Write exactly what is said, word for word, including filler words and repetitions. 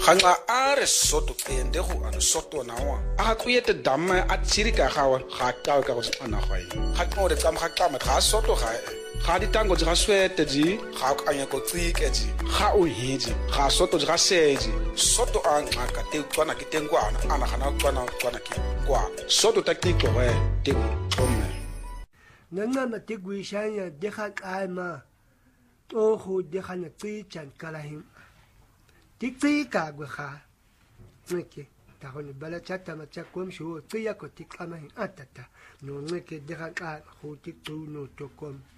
Ganga are soto pende go ana soto nawa. A kuyete damme a tsirika gawa ga ka ka go ana ga yi. Ga tlo de kam ga ka ma ga soto ga ga di tango ga swete ji ga ka anya go tsike ji ga o hiji ga soto ga seji soto a ngaka te tswana ke tengwana ana gana tswana tswana ke kwa soto takiko we te tlomme. Nana na te guishanya de ga kaima to ho de ga na tsichan kalahin. Tiktika gwa ngeke ta hone bala chata ma chakom sho tsiya ko tikama hin atata no ngeke de ga ka ho tiktu no to kom